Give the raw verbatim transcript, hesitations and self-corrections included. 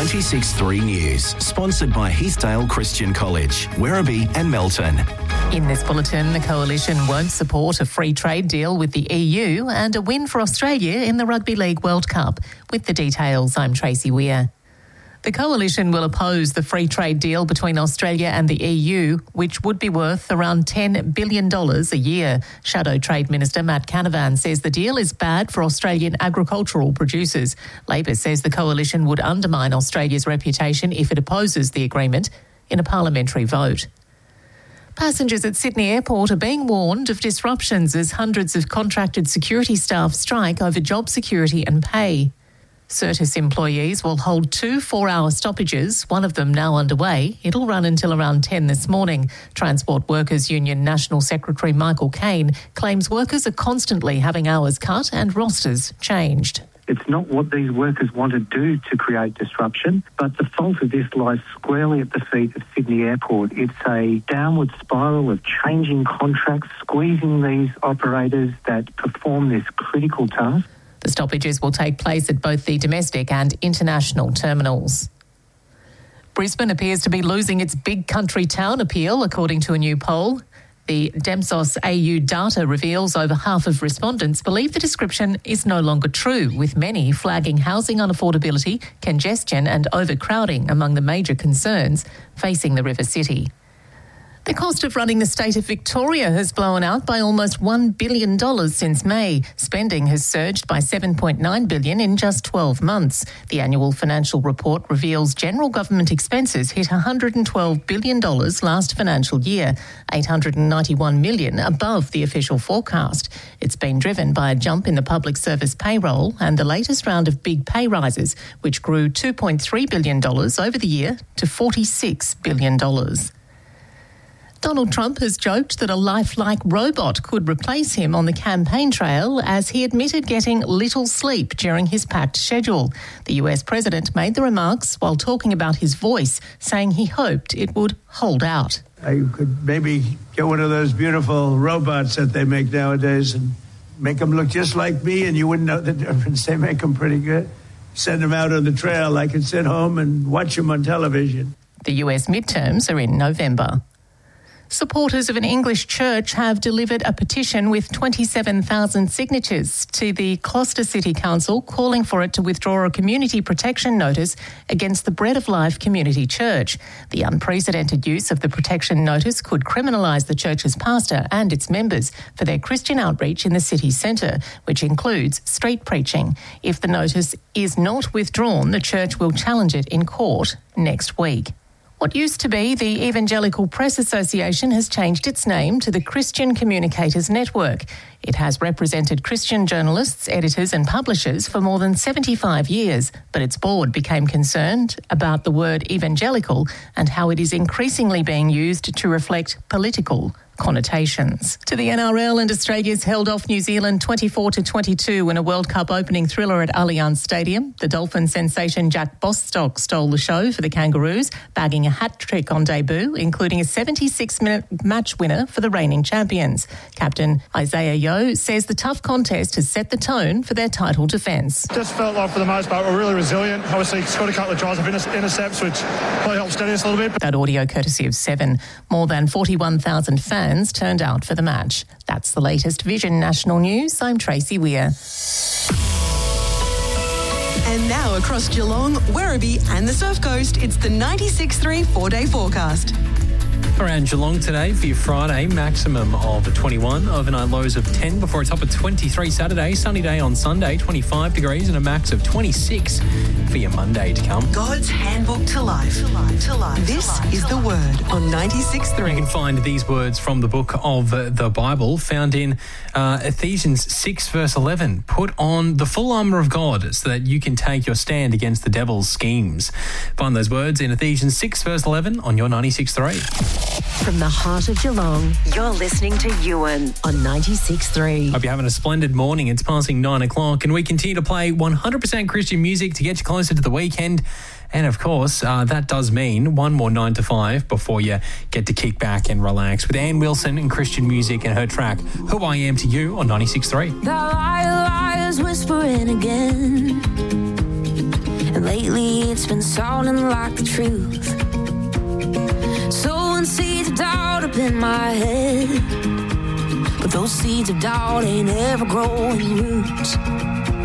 ninety-six point three News, sponsored by Heathdale Christian College, Werribee and Melton. In this bulletin, the Coalition won't support a free trade deal with the E U and a win for Australia in the Rugby League World Cup. With the details, I'm Tracy Weir. The Coalition will oppose the free trade deal between Australia and the E U, which would be worth around ten billion dollars a year. Shadow Trade Minister Matt Canavan says the deal is bad for Australian agricultural producers. Labor says the Coalition would undermine Australia's reputation if it opposes the agreement in a parliamentary vote. Passengers at Sydney Airport are being warned of disruptions as hundreds of contracted security staff strike over job security and pay. Certis employees will hold two four-hour stoppages, one of them now underway. It'll run until around ten this morning. Transport Workers Union National Secretary Michael Caine claims workers are constantly having hours cut and rosters changed. It's not what these workers want to do to create disruption, but the fault of this lies squarely at the feet of Sydney Airport. It's a downward spiral of changing contracts, squeezing these operators that perform this critical task. The stoppages will take place at both the domestic and international terminals. Brisbane appears to be losing its big country town appeal, according to a new poll. The Dempsos A U data reveals over half of respondents believe the description is no longer true, with many flagging housing unaffordability, congestion and overcrowding among the major concerns facing the river city. The cost of running the state of Victoria has blown out by almost one billion dollars since May. Spending has surged by seven point nine billion dollars in just twelve months. The annual financial report reveals general government expenses hit one hundred twelve billion dollars last financial year, eight hundred ninety-one million dollars above the official forecast. It's been driven by a jump in the public service payroll and the latest round of big pay rises, which grew two point three billion dollars over the year to forty-six billion dollars. Donald Trump has joked that a lifelike robot could replace him on the campaign trail as he admitted getting little sleep during his packed schedule. The U S president made the remarks while talking about his voice, saying he hoped it would hold out. I could maybe get one of those beautiful robots that they make nowadays and make them look just like me, and you wouldn't know the difference. They make them pretty good. Send them out on the trail. I could sit home and watch them on television. The U S midterms are in November. Supporters of an English church have delivered a petition with twenty-seven thousand signatures to the Gloucester City Council calling for it to withdraw a community protection notice against the Bread of Life Community Church. The unprecedented use of the protection notice could criminalise the church's pastor and its members for their Christian outreach in the city centre, which includes street preaching. If the notice is not withdrawn, the church will challenge it in court next week. What used to be the Evangelical Press Association has changed its name to the Christian Communicators Network. It has represented Christian journalists, editors and publishers for more than seventy-five years, but its board became concerned about the word evangelical and how it is increasingly being used to reflect political connotations. To the N R L, and Australia's held off New Zealand twenty-four to twenty-two in a World Cup opening thriller at Allianz Stadium. The Dolphin sensation Jack Bostock stole the show for the Kangaroos, bagging a hat-trick on debut, including a seventy-six minute match winner for the reigning champions. Captain Isaiah Yeo says the tough contest has set the tone for their title defence. Just felt like for the most part we're really resilient. Obviously scored a couple of tries of inter- intercepts, which probably helped steady us a little bit. That audio courtesy of Seven. More than forty-one thousand fans turned out for the match. That's the latest Vision National News. I'm Tracy Weir. And now across Geelong, Werribee and the Surf Coast, it's the ninety-six point three four-day forecast. Around Geelong today for your Friday, maximum of twenty-one, overnight lows of ten before a top of twenty-three Saturday, sunny day on Sunday, twenty-five degrees and a max of twenty-six for your Monday to come. God's handbook to life. To life, to life this to life, is the Word on ninety-six point three. You can find these words from the book of uh, the Bible found in uh, Ephesians six verse eleven. Put on the full armour of God so that you can take your stand against the devil's schemes. Find those words in Ephesians six verse eleven on your ninety-six point three. From the heart of Geelong, you're listening to Ewan on ninety-six point three. Hope you're having a splendid morning. It's passing nine o'clock and we continue to play one hundred percent Christian music to get you closer to the weekend. And of course, uh, that does mean one more nine to five before you get to kick back and relax with Ann Wilson and Christian music and her track, Who I Am to You on ninety-six point three. The liars whispering again. And lately it's been sounding like the truth. Sowing seeds of doubt up in my head, but those seeds of doubt ain't ever growing roots.